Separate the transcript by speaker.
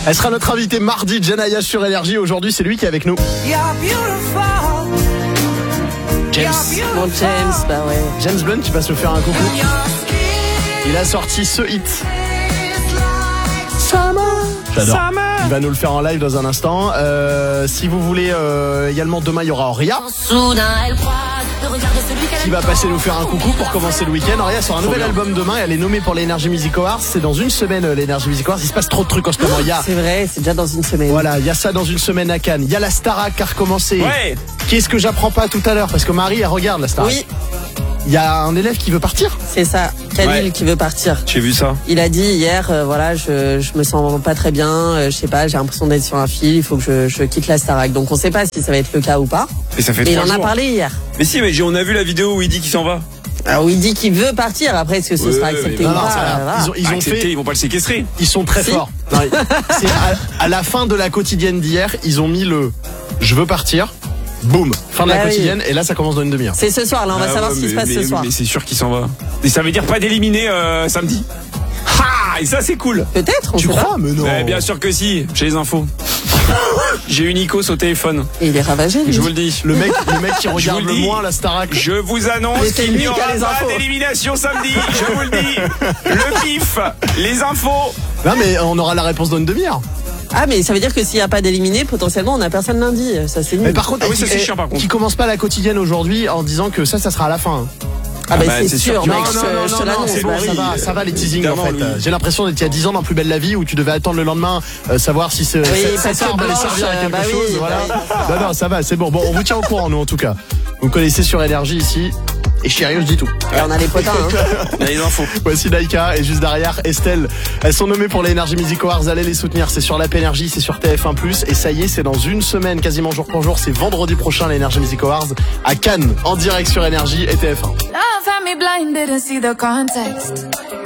Speaker 1: Elle sera notre invitée mardi, Janaya sur Énergie. Aujourd'hui, c'est lui qui est avec nous. James.
Speaker 2: Bon, James, bah ouais.
Speaker 1: James Blunt, tu vas se faire un coucou. Il a sorti ce hit. J'adore. Il va nous le faire en live dans un instant. Si vous voulez, également demain il y aura Auria qui va passer nous faire un coucou pour commencer le week-end. Auria sort un nouvel album demain. Elle est nommée pour les Energy Music Awards. C'est dans une semaine les Energy Music Awards. Il se passe trop de trucs en ce moment.
Speaker 2: C'est vrai, c'est déjà dans une semaine.
Speaker 1: Voilà, il y a ça dans une semaine à Cannes. Il y a la Starac qui a recommencé.
Speaker 3: Ouais.
Speaker 1: Qu'est-ce que j'apprends pas tout à l'heure? Parce que Marie, elle regarde la Starac.
Speaker 2: Oui.
Speaker 1: Il y a un élève qui veut partir.
Speaker 2: C'est ça, Khalil qui veut partir.
Speaker 3: J'ai vu ça.
Speaker 2: Il a dit hier, voilà, je me sens pas très bien, je sais pas, j'ai l'impression d'être sur un fil, il faut que je quitte la Starac. Donc on sait pas si ça va être le cas ou pas.
Speaker 3: Et ça fait
Speaker 2: Mais il
Speaker 3: 3
Speaker 2: en a
Speaker 3: jours.
Speaker 2: parlé hier.
Speaker 3: Mais si, mais on a vu la vidéo où il dit qu'il s'en va.
Speaker 2: Alors il dit qu'il veut partir, après est-ce que ce sera accepté ou
Speaker 1: non,
Speaker 2: pas
Speaker 1: c'est rien.
Speaker 2: voilà.
Speaker 1: Ils ont
Speaker 3: Accepté,
Speaker 1: fait.
Speaker 3: ils vont pas le séquestrer.
Speaker 1: Ils sont très forts. Non, c'est à la fin de la quotidienne d'hier, ils ont mis le je veux partir. Boum, fin de la quotidienne, et là ça commence dans une demi-heure.
Speaker 2: C'est ce soir, là on va savoir ce qui se passe ce soir.
Speaker 3: Mais c'est sûr qu'il s'en va. Et ça veut dire pas d'éliminer samedi. Ha! Et ça c'est cool.
Speaker 2: Peut-être, on
Speaker 1: Tu
Speaker 2: sait
Speaker 1: crois?
Speaker 2: pas.
Speaker 1: Mais non.
Speaker 3: Bien sûr que si, j'ai les infos. J'ai eu Nikos au téléphone.
Speaker 2: Et il est ravagé. lui.
Speaker 3: Je vous le dis.
Speaker 1: Le mec qui regarde
Speaker 3: vous
Speaker 1: le
Speaker 3: le dis.
Speaker 1: moins la Starac.
Speaker 3: Je vous annonce
Speaker 2: Mais c'est
Speaker 3: qu'il
Speaker 2: lui
Speaker 3: n'y
Speaker 2: qui a
Speaker 3: aura
Speaker 2: les
Speaker 3: pas
Speaker 2: infos.
Speaker 3: d'élimination samedi. Je vous le dis. Le pif, les infos.
Speaker 1: Non mais on aura la réponse dans une demi-heure.
Speaker 2: Ah mais ça veut dire que s'il n'y a pas d'éliminé, potentiellement on n'a personne lundi. Ça c'est nul.
Speaker 1: Mais par contre,
Speaker 3: Ah oui, ça, c'est chiant, par contre.
Speaker 1: qui commence pas la quotidienne aujourd'hui en disant que ça sera à la fin.
Speaker 2: Ah bah,
Speaker 3: bah,
Speaker 2: c'est
Speaker 3: c'est
Speaker 2: sûr,
Speaker 3: sûr.
Speaker 2: mec,
Speaker 1: Non,
Speaker 2: je te l'annonce.
Speaker 1: c'est bon,
Speaker 2: bah oui.
Speaker 1: ça va les teasings en
Speaker 3: Évidemment,
Speaker 1: fait.
Speaker 3: Louis.
Speaker 1: J'ai l'impression d'être il y a 10 ans dans Plus belle la vie où tu devais attendre le lendemain savoir si cette
Speaker 2: parce que
Speaker 1: arme allait
Speaker 2: Blanche,
Speaker 1: servir à quelque
Speaker 2: bah
Speaker 1: chose.
Speaker 2: oui,
Speaker 1: Voilà.
Speaker 2: bah
Speaker 1: Non, ça va, c'est bon. Bon, on vous tient au courant nous en tout cas. Vous connaissez sur Énergie ici. Et Chérie, je dis tout.
Speaker 2: Et on a les potins. Hein.
Speaker 3: Il y a les infos.
Speaker 1: Voici Naïka et juste derrière Estelle. Elles sont nommées pour les Energy Music Awards. Allez les soutenir. C'est sur l'App Énergie, c'est sur TF1+. Et ça y est, c'est dans une semaine, quasiment jour pour jour. C'est vendredi prochain les Energy Music Awards à Cannes, en direct sur Énergie et TF1.
Speaker 4: Love had me blind, didn't see the context.